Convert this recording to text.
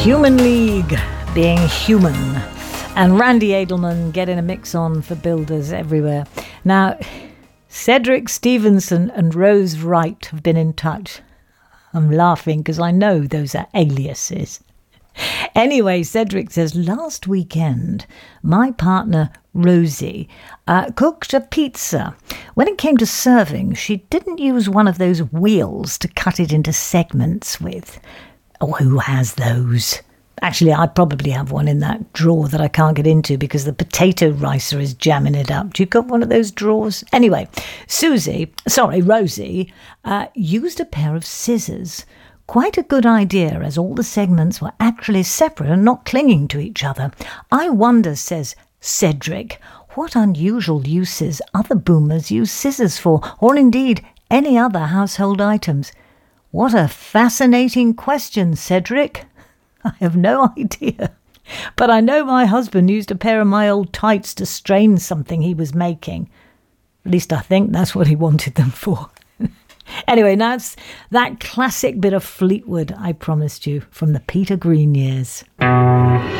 Human League, being human. And Randy Edelman getting a mix on for builders everywhere. Now, Cedric Stevenson and Rose Wright have been in touch. I'm laughing because I know those are aliases. Anyway, Cedric says, last weekend, my partner, Rosie, cooked a pizza. When it came to serving, she didn't use one of those wheels to cut it into segments with. Oh, who has those? Actually, I probably have one in that drawer that I can't get into because the potato ricer is jamming it up. Do you got one of those drawers? Anyway, Rosie, used a pair of scissors. Quite a good idea, as all the segments were actually separate and not clinging to each other. I wonder, says Cedric, what unusual uses other boomers use scissors for, or indeed any other household items. What a fascinating question, Cedric. I have no idea. But I know my husband used a pair of my old tights to strain something he was making. At least I think that's what he wanted them for. Anyway, now it's that classic bit of Fleetwood I promised you from the Peter Green years.